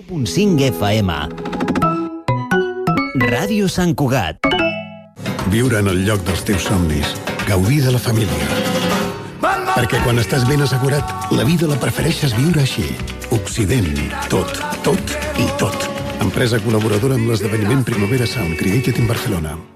101.5 FM. Ràdio Sant Cugat. Viure en el lloc dels teus somnis. Gaudir de la família. Perquè quan estàs ben assegurat, la vida la prefereixes viure així. Occident. Tot, tot i tot. Empresa col·laboradora amb l'esdeveniment Primavera Sound Created in Barcelona.